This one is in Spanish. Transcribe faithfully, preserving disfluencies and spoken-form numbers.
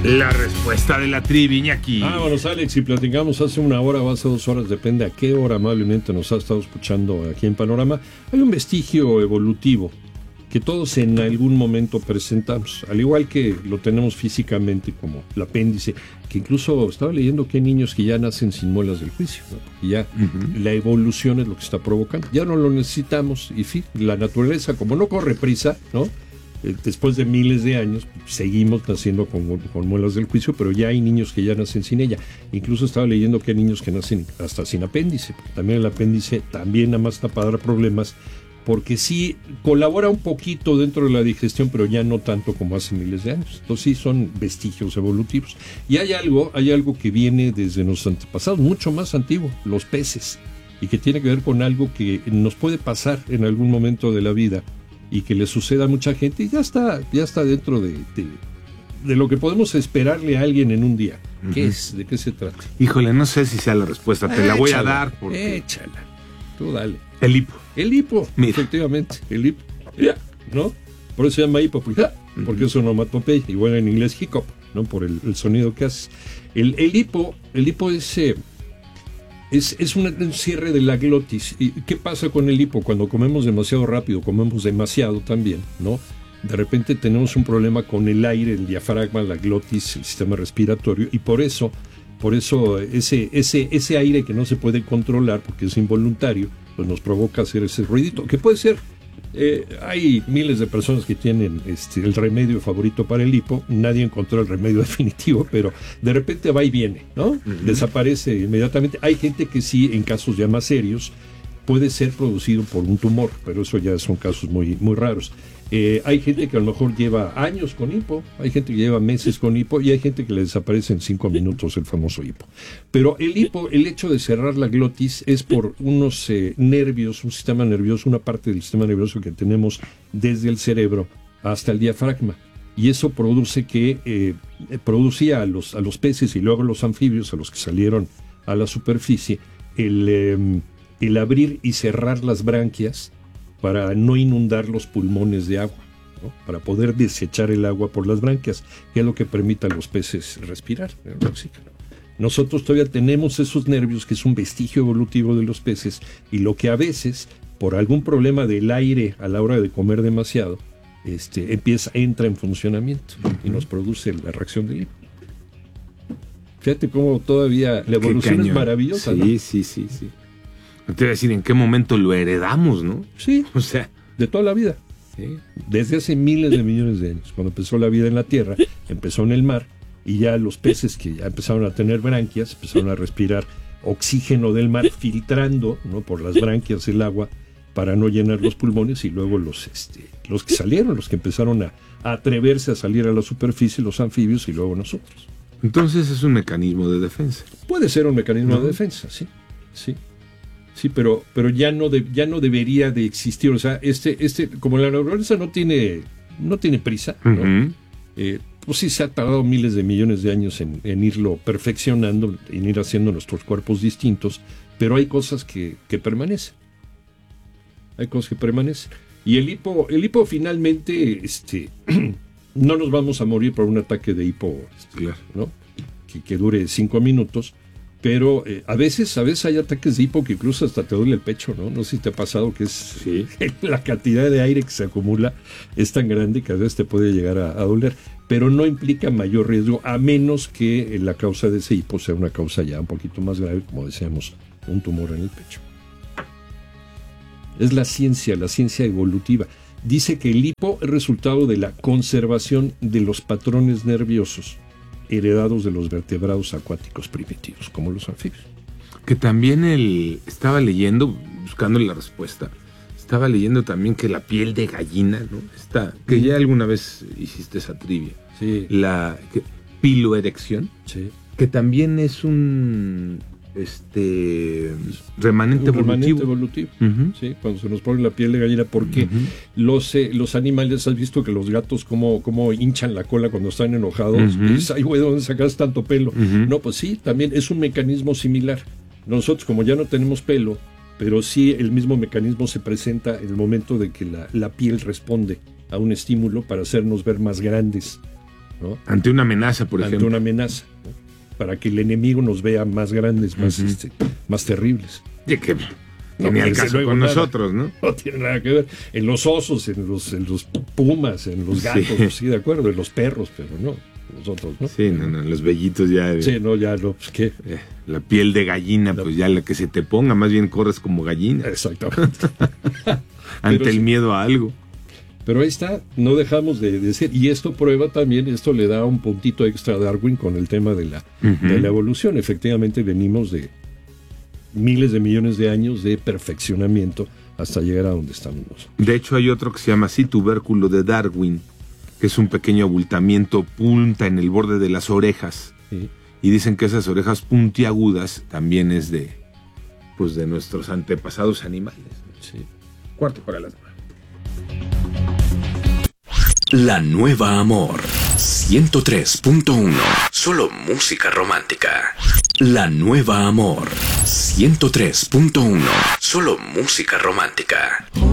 La respuesta de la trivia, Iñaki. Vámonos, Alex, y platicamos hace una hora o hace dos horas, depende a qué hora amablemente nos ha estado escuchando aquí en Panorama. Hay un vestigio evolutivo que todos en algún momento presentamos, al igual que lo tenemos físicamente como el apéndice, que incluso estaba leyendo que hay niños que ya nacen sin muelas del juicio, ¿no? Porque ya uh-huh. la evolución es lo que está provocando. Ya no lo necesitamos y sí, la naturaleza, como no corre prisa, ¿no? Después de miles de años seguimos naciendo con, con muelas del juicio, pero ya hay niños que ya nacen sin ella. Incluso estaba leyendo que hay niños que nacen hasta sin apéndice. También el apéndice también nada más está para dar problemas, porque sí colabora un poquito dentro de la digestión, pero ya no tanto como hace miles de años. Entonces sí son vestigios evolutivos. Y hay algo, hay algo que viene desde nuestros antepasados, mucho más antiguo, los peces, y que tiene que ver con algo que nos puede pasar en algún momento de la vida y que le suceda a mucha gente, y ya está, ya está dentro de, de, de lo que podemos esperarle a alguien en un día. ¿Qué uh-huh. es? ¿De qué se trata? Híjole, no sé si sea la respuesta, te échala, la voy a dar. Porque... Échala, tú dale. El hipo. El hipo, Mira. efectivamente, el hipo. Yeah. ¿No? Por eso se llama hipo, porque, uh-huh. porque es onomatopeya, igual en inglés hiccup, ¿no? Por el, el sonido que hace. El, el hipo, el hipo es... Eh, Es, es un, un cierre de la glotis. ¿Y qué pasa con el hipo? Cuando comemos demasiado rápido, comemos demasiado también, ¿no? De repente tenemos un problema con el aire, el diafragma, la glotis, el sistema respiratorio, y por eso, por eso ese, ese, ese aire que no se puede controlar, porque es involuntario, pues nos provoca hacer ese ruidito, que puede ser. Eh, hay miles de personas que tienen este, el remedio favorito para el hipo. Nadie encontró el remedio definitivo, pero de repente va y viene, ¿no? Uh-huh. Desaparece inmediatamente. Hay gente que sí, en casos ya más serios, puede ser producido por un tumor, pero eso ya son casos muy, muy raros. Eh, hay gente que a lo mejor lleva años con hipo, hay gente que lleva meses con hipo, y hay gente que le desaparece en cinco minutos el famoso hipo. Pero el hipo, el hecho de cerrar la glotis es por unos eh, nervios, un sistema nervioso, una parte del sistema nervioso que tenemos desde el cerebro hasta el diafragma. Y eso produce que, eh, producía a los, a los peces y luego a los anfibios, a los que salieron a la superficie, el, eh, el abrir y cerrar las branquias para no inundar los pulmones de agua, ¿no? Para poder desechar el agua por las branquias, que es lo que permite a los peces respirar el oxígeno. Nosotros todavía tenemos esos nervios, que es un vestigio evolutivo de los peces, y lo que a veces, por algún problema del aire a la hora de comer demasiado, este, empieza, entra en funcionamiento y nos produce la reacción del hipo. Fíjate cómo todavía la evolución es maravillosa, sí, ¿no? Sí, sí, sí. Te voy a decir en qué momento lo heredamos, ¿no? Sí, o sea, de toda la vida. Sí. Desde hace miles de millones de años, cuando empezó la vida en la Tierra, empezó en el mar, y ya los peces que ya empezaron a tener branquias, empezaron a respirar oxígeno del mar, filtrando, ¿no? por las branquias el agua para no llenar los pulmones, y luego los, este, los que salieron, los que empezaron a, a atreverse a salir a la superficie, los anfibios, y luego nosotros. Entonces es un mecanismo de defensa. Puede ser un mecanismo ¿no? de defensa, sí, sí. Sí, pero, pero ya no de, ya no debería de existir. O sea, este, este, como la naturaleza no tiene, no tiene prisa, ¿no? Uh-huh. eh, pues sí se ha tardado miles de millones de años en, en irlo perfeccionando, en ir haciendo nuestros cuerpos distintos, pero hay cosas que, que permanecen. Hay cosas que permanecen. Y el hipo, el hipo finalmente, este, no nos vamos a morir por un ataque de hipo, este, claro. ¿no? Que, que dure cinco minutos. Pero eh, a veces, a veces hay ataques de hipo que incluso hasta te duele el pecho, ¿no? No sé si te ha pasado que es sí. la cantidad de aire que se acumula es tan grande que a veces te puede llegar a, a doler, pero no implica mayor riesgo, a menos que la causa de ese hipo sea una causa ya un poquito más grave, como decíamos, un tumor en el pecho. Es la ciencia, la ciencia evolutiva. Dice que el hipo es resultado de la conservación de los patrones nerviosos heredados de los vertebrados acuáticos primitivos, como los anfibios. Que también el estaba leyendo, buscando la respuesta, estaba leyendo también que la piel de gallina, ¿no? Está, que ya alguna vez hiciste esa trivia. Sí. La que, piloerección, sí. que también es un este remanente un evolutivo. Remanente evolutivo. Uh-huh. Sí, cuando se nos pone la piel de gallina, porque uh-huh. los, eh, los animales, has visto que los gatos cómo, cómo hinchan la cola cuando están enojados, uh-huh. y dices, ay güey, ¿dónde sacas tanto pelo? Uh-huh. No, pues sí, también es un mecanismo similar. Nosotros, como ya no tenemos pelo, pero sí el mismo mecanismo se presenta en el momento de que la, la piel responde a un estímulo para hacernos ver más grandes. ¿no? Ante una amenaza, por Ante ejemplo. una amenaza, ¿no? Para que el enemigo nos vea más grandes, más, Ujú. este, más terribles. Y que, que No, ni al desde caso luego con nada. nosotros, ¿no? No tiene nada que ver. En los osos, en los, en los pumas, en los gatos, Sí. pues sí, de acuerdo, en los perros, pero no, nosotros, ¿no? Sí, no, no, los vellitos ya. eh, Sí, no, ya no, pues qué. eh, la piel de gallina, pues ya la que se te ponga, más bien corres como gallina. Exactamente. Ante pero el sí. miedo a algo. Pero ahí está, no dejamos de decir, y esto prueba también, esto le da un puntito extra a Darwin con el tema de la, Ujú. de la evolución. Efectivamente venimos de miles de millones de años de perfeccionamiento hasta llegar a donde estamos nosotros. De hecho, hay otro que se llama así, tubérculo de Darwin, que es un pequeño abultamiento punta en el borde de las orejas. ¿Sí? Y dicen que esas orejas puntiagudas también es de, pues, de nuestros antepasados animales. Sí. Cuarto para las nueve. La Nueva Amor ciento tres punto uno. Solo música romántica. La Nueva Amor ciento tres punto uno. Solo música romántica.